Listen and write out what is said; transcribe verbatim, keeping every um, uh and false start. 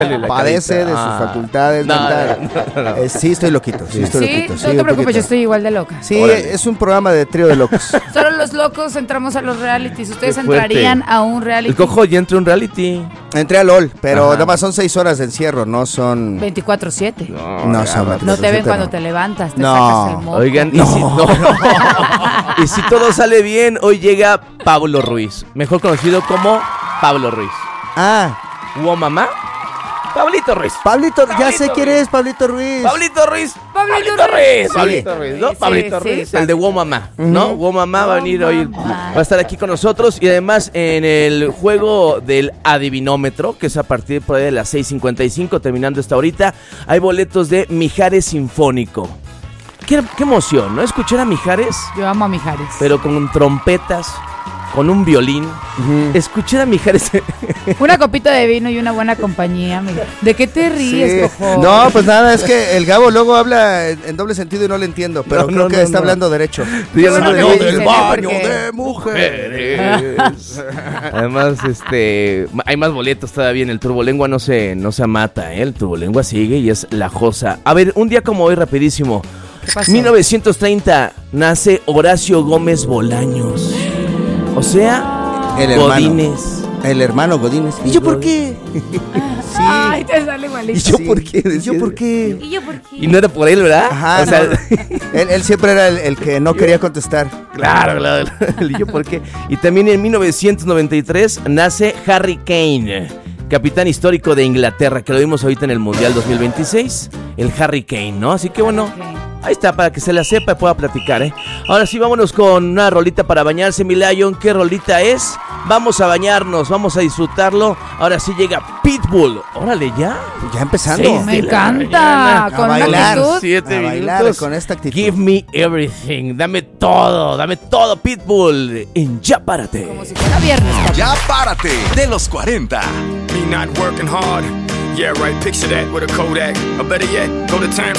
padece de sus Ah. facultades No, mentales. no, no, no. Eh, sí, estoy loquito, sí, estoy Sí, loquito. no sí, te un preocupes, poquito. yo estoy igual de loca. Sí, Órale. es un programa de trío de locos. Solo los locos entramos a los realities. Ustedes Qué fuerte. entrarían a un reality. El cojo ya entró en reality. Entré a LOL, pero Ajá. nada más son seis horas de encierro, no son... veinticuatro siete. No, No, ya, son no. No te ven no. cuando te levantas, te No. sacas el moco. Oigan, y, si, no. y si todo sale bien, hoy llega Pablo Ruiz, mejor conocido como Pablo Ruiz. Ah, ¿Hubo mamá? Pablito Ruiz. Pablito, ya Pablito sé quién Ruiz. es, Pablito Ruiz. Pablito Ruiz. Pablito Pablito Ruiz. Ruiz. Pablito Ruiz, ¿no? Sí, Pablito sí, Ruiz. sí. El de Wow Mamá, ¿no? Ujú. Wow Mamá va a venir Wow hoy. Mamá. Va a estar aquí con nosotros. Y además en el juego del adivinómetro, que es a partir por ahí de las seis cincuenta y cinco, terminando esta horita, hay boletos de Mijares Sinfónico. Qué, qué emoción, ¿no? Escuchar a Mijares, Yo amo a Mijares. pero con trompetas, con un violín. Ujú. Escuchar a Mijares. Una copita de vino y una buena compañía, amiga. ¿De qué te ríes, Sí. cojo? No, pues nada, es que el Gabo luego habla en, en doble sentido y no le entiendo, pero No, creo no, que no, está no. hablando derecho. Sí, Bueno, hablando que de- me del dicen, baño porque- de mujeres. Además, este, hay más boletos todavía en el Turbolengua, no se, no se amata, ¿eh? El Turbolengua sigue y es la josa. A ver, un día como hoy, rapidísimo. ¿Qué pasó? mil novecientos treinta nace Horacio Gómez Bolaños. O sea, El hermano. Godínez. El hermano Godínez. ¿Y yo por qué? Sí. Ay, te sale igualito. ¿Y yo Sí. por qué? ¿Y yo por qué? ¿Y yo por qué? Y no era por él, ¿verdad? Ajá, O sea, no. él, él siempre era el, el que no quería contestar. Claro, claro. ¿Y yo por qué? Y también en mil novecientos noventa y tres nace Harry Kane, capitán histórico de Inglaterra, que lo vimos ahorita en el Mundial dos mil veintiséis, el Harry Kane, ¿no? Así que bueno, ahí está, para que se la sepa y pueda platicar, ¿eh? Ahora sí, vámonos con una rolita para bañarse, mi Lion. ¿Qué rolita es? Vamos a bañarnos, vamos a disfrutarlo. Ahora sí llega Pitbull. Órale, ¿ya? Ya empezando. Seis Me de la encanta. mañana. Con A una bailar. actitud. Siete A bailar minutos. con esta actitud. Give me everything. Dame todo, dame todo, Pitbull. En Ya Párate. Como si fuera viernes. cabrón. Ya párate de los cuarenta. Me not working hard. Yeah, right, picture that with a Kodak. Or better yet, go to time